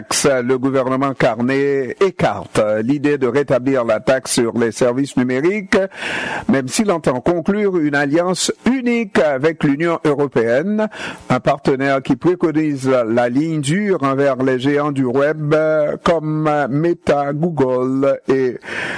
Le gouvernement Carney écarte l'idée de rétablir la taxe sur les services numériques, même s'il entend conclure une alliance unique avec l'Union européenne, un partenaire qui préconise la ligne dure envers les géants du web comme Meta, Google et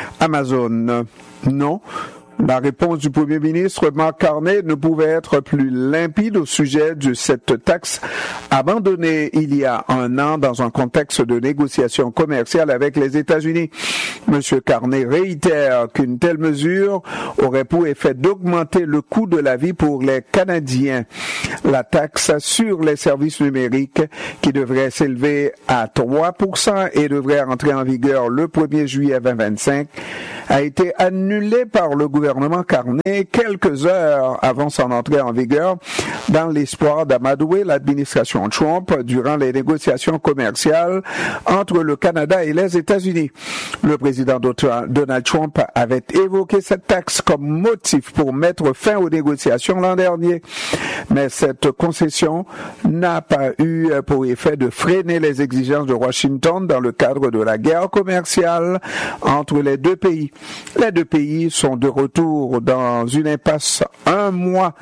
Amazon. Non. La réponse du Premier ministre Mark Carney ne pouvait être plus limpide au sujet de cette taxe abandonnée il y a un an dans un contexte de négociation commerciale avec les États-Unis. Monsieur Carney réitère qu'une telle mesure aurait pour effet d'augmenter le coût de la vie pour les Canadiens. La taxe sur les services numériques, qui devrait s'élever à 3% et devrait entrer en vigueur le 1er juillet 2025, a été annulée par le gouvernement Carney quelques heures avant son entrée en vigueur dans l'espoir d'amadouer l'administration Trump durant les négociations commerciales entre le Canada et les États-Unis. Le président Donald Trump avait évoqué cette taxe comme motif pour mettre fin aux négociations l'an dernier. Mais cette concession n'a pas eu pour effet de freiner les exigences de Washington dans le cadre de la guerre commerciale entre les deux pays. Les deux pays sont de retour dans une impasse un mois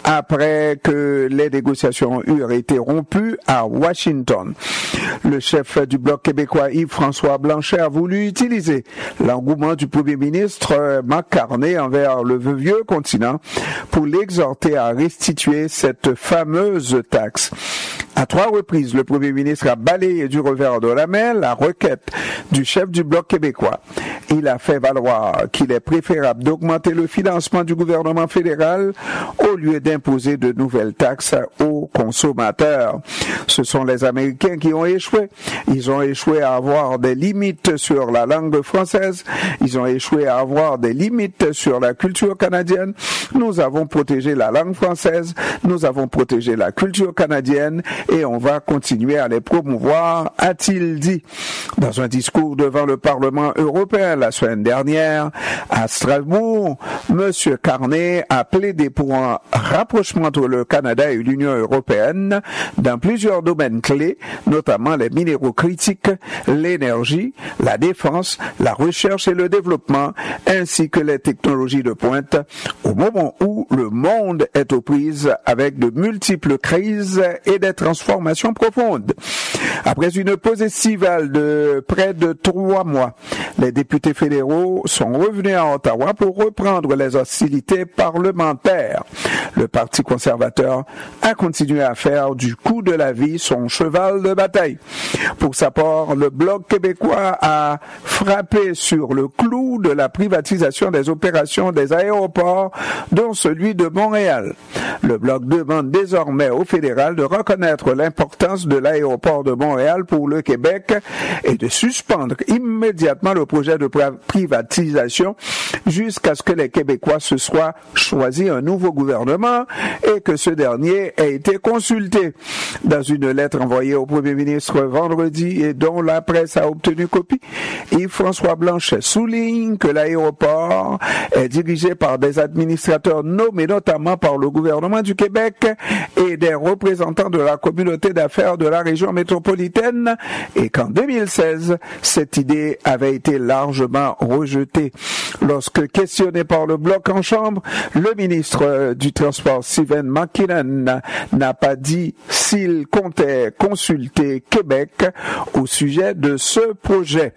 après que les négociations eurent été rompues à Washington. Le chef du Bloc québécois Yves-François Blanchet a voulu utiliser l'engouement du Premier ministre Mark Carney envers le vieux continent pour l'exhorter à restituer cette fameuse taxe. À 3 reprises, le Premier ministre a balayé du revers de la main la requête du chef du Bloc québécois. Il a fait valoir qu'il est préférable d'augmenter le financement du gouvernement fédéral au lieu d'imposer de nouvelles taxes aux consommateurs. Ce sont les Américains qui ont échoué. Ils ont échoué à avoir des limites sur la langue française. Ils ont échoué à avoir des limites sur la culture canadienne. Nous avons protégé la langue française. Nous avons protégé la culture canadienne et on va continuer à les promouvoir, a-t-il dit. Dans un discours devant le Parlement européen la semaine dernière, à Strasbourg, M. Carney a plaidé pour un rapprochement entre le Canada et l'Union européenne dans plusieurs domaines clés, notamment les minéraux critiques, l'énergie, la défense, la recherche et le développement, ainsi que les technologies de pointe, au moment où le monde est aux prises avec de multiples crises et des transformations profondes. Après une pause estivale de près de 3 mois, les députés fédéraux sont revenus à Ottawa pour reprendre les hostilités parlementaires. Le Parti conservateur a continué à faire du coût de la vie son cheval de bataille. Pour sa part, le Bloc québécois a frappé sur le clou de la privatisation des opérations des aéroports, dont celui de Montréal. Le Bloc demande désormais au fédéral de reconnaître l'importance de l'aéroport de Montréal pour le Québec et de suspendre immédiatement le projet de privatisation jusqu'à ce que les Québécois se soient choisi un nouveau gouvernement et que ce dernier ait été consulté. Dans une lettre envoyée au Premier ministre vendredi et dont la presse a obtenu copie, Yves-François Blanchet souligne que l'aéroport est dirigé par des administrateurs nommés notamment par le gouvernement du Québec et des représentants de la communauté d'affaires de la région métropolitaine et qu'en 2016, cette idée avait été largement rejetée. Lorsque questionné par le Bloc en Chambre, le ministre du Transport Stephen McKinnon n'a pas dit s'il comptait consulter Québec au sujet de ce projet.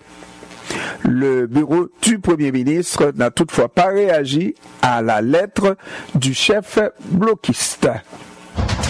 Le bureau du Premier ministre n'a toutefois pas réagi à la lettre du chef bloquiste.